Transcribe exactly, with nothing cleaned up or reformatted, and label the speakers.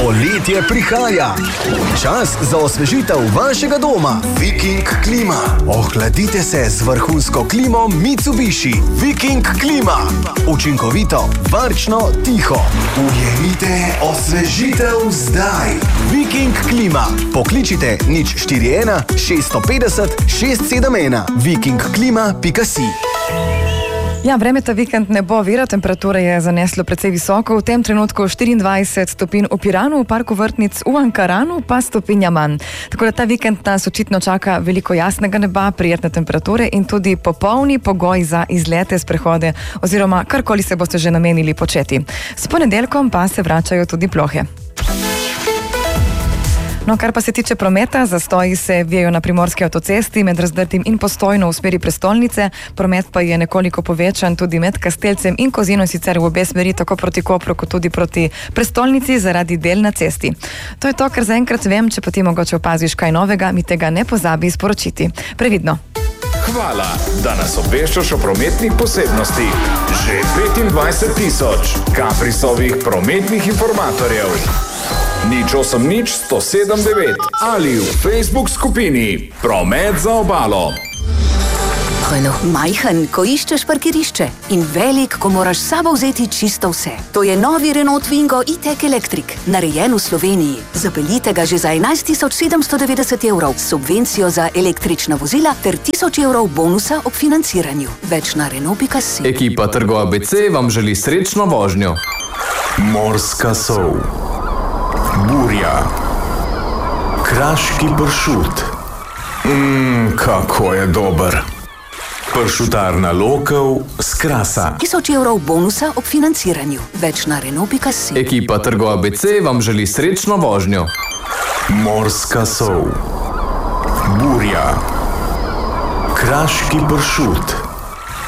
Speaker 1: Poletje prihaja. Čas za osvežitev vašega doma. Viking klima. Ohladite se z vrhunsko klimo Mitsubishi. Viking klima. Učinkovito, varčno, tiho. Ujemite osvežitev zdaj. Viking klima. Pokličite nič štiri ena šest pet nula šest sedem ena. viking klima pika si.
Speaker 2: Ja, vreme ta vikend ne bo vira, temperatura je zaneslo precej visoko, v tem trenutku štiriindvajset stopinj v Piranu, v parku vrtnic v Ankaranu pa stopinja manj. Tako da ta vikend nas očitno čaka veliko jasnega neba, prijetne temperature in tudi popolni pogoj za izlete, sprehode oziroma karkoli se boste že namenili početi. S ponedeljkom pa se vračajo tudi plohe. No, kar pa se tiče prometa, zastoji se vijejo na primorski avtocesti med Razdrtim in Postojno v smeri prestolnice, promet pa je nekoliko povečan tudi med Kastelcem in Kozino, sicer v obe smeri, tako proti Kopru kot tudi proti prestolnici zaradi del na cesti. To je to, kar zaenkrat vem, če pa ti mogoče opaziš kaj novega, mi tega ne pozabi sporočiti. Previdno!
Speaker 3: Hvala, da nas obveščaš o prometnih posebnostih. Že petindvajset tisoč Kaprisovih prometnih informatorjev. Nič osem nič sto sedem devet ali v Facebook skupini Promet za obalo.
Speaker 4: Renault majhen, ko iščeš parkirišče in velik, ko moraš s sabo vzeti čisto vse. To je novi Renault Twingo e-tech Electric, narejen v Sloveniji. Zapeljite ga že za enajst tisoč sedemsto devetdeset evrov, subvencijo za električna vozila ter tisoč evrov bonusa ob financiranju. Več na Renault pika si.
Speaker 5: Ekipa Trgo A B C vam želi srečno vožnjo.
Speaker 6: Morska sol. Burja. Kraški pršut. Mmm, kako je dober. Pršutarna Lokov z Krasa.
Speaker 4: Tisoč evrov bonusa ob financiranju. Več na Renault pika si.
Speaker 5: Ekipa Trgo A B C vam želi srečno vožnjo.
Speaker 6: Morska sol. Burja. Kraški pršut.